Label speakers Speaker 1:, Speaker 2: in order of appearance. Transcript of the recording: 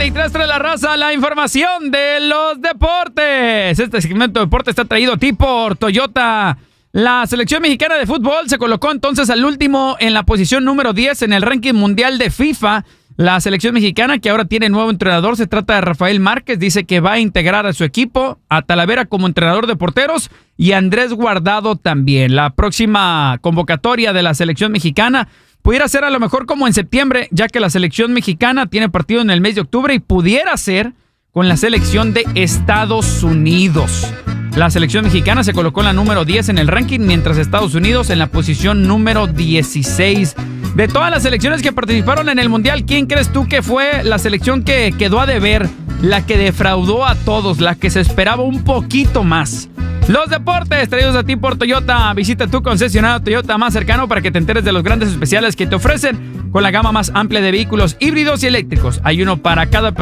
Speaker 1: 7:33 trae la raza, la información de los deportes. Este segmento de deporte está traído a ti por Toyota. La selección mexicana de fútbol se colocó entonces al último en la posición número 10 en el ranking mundial de FIFA. La selección mexicana, que ahora tiene nuevo entrenador, se trata de Rafael Márquez, dice que va a integrar a su equipo, a Talavera como entrenador de porteros y a Andrés Guardado también. La próxima convocatoria de la selección mexicana pudiera ser a lo mejor como en septiembre, ya que la selección mexicana tiene partido en el mes de octubre y pudiera ser con la selección de Estados Unidos. La selección mexicana se colocó en la número 10 en el ranking, mientras Estados Unidos en la posición número 16. De todas las selecciones que participaron en el Mundial, ¿quién crees tú que fue la selección que quedó a deber? La que defraudó a todos, la que se esperaba un poquito más. Los deportes traídos a ti por Toyota. Visita tu concesionario Toyota más cercano para que te enteres de los grandes especiales que te ofrecen con la gama más amplia de vehículos híbridos y eléctricos. Hay uno para cada persona.